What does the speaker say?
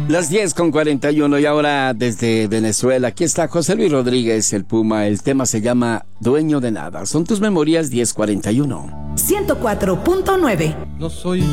Las 10:41 y ahora desde Venezuela, aquí está José Luis Rodríguez, el Puma. El tema se llama Dueño de Nada. Son tus memorias 10:41. 104.9. No soy